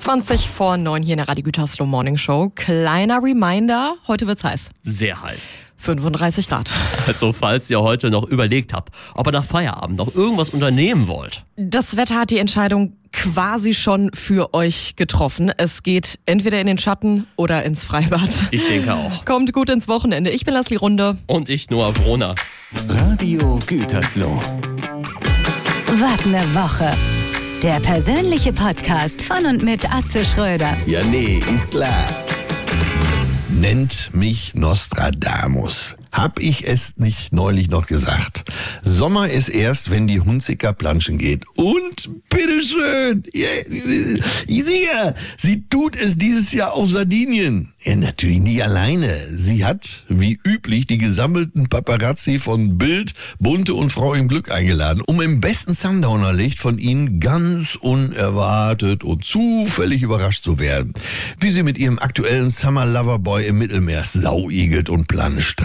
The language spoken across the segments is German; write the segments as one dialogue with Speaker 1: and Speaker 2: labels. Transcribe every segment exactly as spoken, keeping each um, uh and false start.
Speaker 1: zwanzig vor neun hier in der Radio Gütersloh Morning Show. Kleiner Reminder, heute wird's heiß.
Speaker 2: Sehr heiß.
Speaker 1: fünfunddreißig Grad.
Speaker 2: Also falls ihr heute noch überlegt habt, ob ihr nach Feierabend noch irgendwas unternehmen wollt.
Speaker 1: Das Wetter hat die Entscheidung quasi schon für euch getroffen. Es geht entweder in den Schatten oder ins Freibad.
Speaker 2: Ich denke auch.
Speaker 1: Kommt gut ins Wochenende. Ich bin Leslie Runde.
Speaker 2: Und ich, Noah Vrona.
Speaker 3: Radio Gütersloh.
Speaker 4: Wart eine Woche. Der persönliche Podcast von und mit Atze Schröder.
Speaker 3: Ja, nee, ist klar. Nennt mich Nostradamus. Hab ich es nicht neulich noch gesagt? Sommer ist erst, wenn die Hunziker planschen geht. Und bitteschön, ja, sie tut es dieses Jahr auf Sardinien. Ja, natürlich nicht alleine. Sie hat, wie üblich, die gesammelten Paparazzi von Bild, Bunte und Frau im Glück eingeladen, um im besten Sundowner-Licht von ihnen ganz unerwartet und zufällig überrascht zu werden. Wie sie mit ihrem aktuellen Summer Lover Boy im Mittelmeer sauigelt und planscht.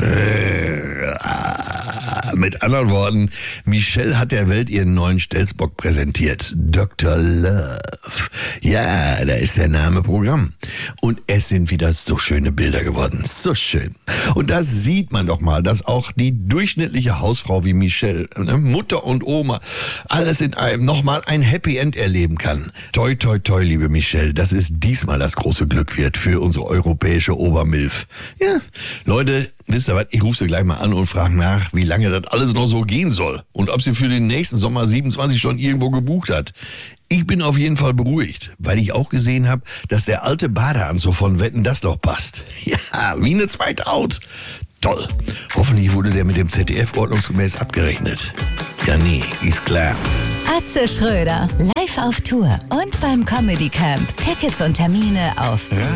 Speaker 3: Mit anderen Worten, Michelle hat der Welt ihren neuen Stelzbock präsentiert. Doktor Love. Ja, da ist der Name Programm. Und es sind wieder so schöne Bilder geworden. So schön. Und da sieht man doch mal, dass auch die durchschnittliche Hausfrau wie Michelle, Mutter und Oma, alles in einem nochmal ein Happy End erleben kann. Toi, toi, toi, liebe Michelle, dass es diesmal das große Glück wird für unsere europäische Obermilf. Ja, Leute, wisst ihr was, ich rufe sie gleich mal an und frage nach, wie lange das alles noch so gehen soll und ob sie für den nächsten Sommer siebenundzwanzig schon irgendwo gebucht hat. Ich bin auf jeden Fall beruhigt, weil ich auch gesehen habe, dass der alte Badeanzug von Wetten, das noch passt. Ja, wie eine zweite Haut. Toll. Hoffentlich wurde der mit dem Z D F ordnungsgemäß abgerechnet. Ja, nee, ist klar.
Speaker 4: Atze Schröder, live auf Tour und beim Comedy Camp. Tickets und Termine auf